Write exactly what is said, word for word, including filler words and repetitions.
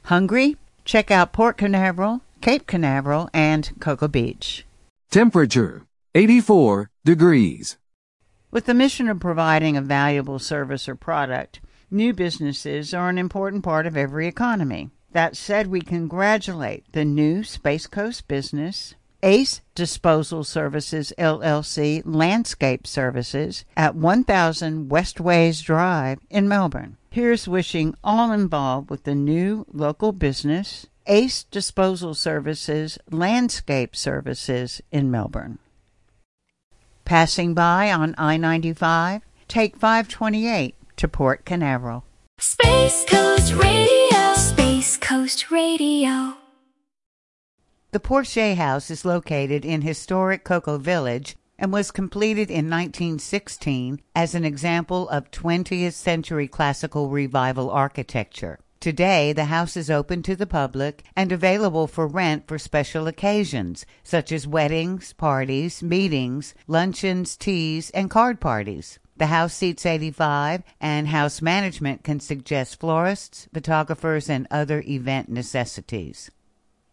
Hungry? Check out Port Canaveral, Cape Canaveral, and Cocoa Beach. Temperature, eighty-four degrees. With the mission of providing a valuable service or product, new businesses are an important part of every economy. That said, we congratulate the new Space Coast business, Ace Disposal Services, L L C, Landscape Services at one thousand Westways Drive in Melbourne. Here's wishing all involved with the new local business, Ace Disposal Services, Landscape Services in Melbourne. Passing by on I ninety-five, take five twenty-eight to Port Canaveral. Space Coast Radio, Space Coast Radio. The Porsche House is located in historic Cocoa Village and was completed in nineteen sixteen as an example of twentieth century classical revival architecture. Today, the house is open to the public and available for rent for special occasions, such as weddings, parties, meetings, luncheons, teas, and card parties. The house seats eighty-five, and house management can suggest florists, photographers, and other event necessities.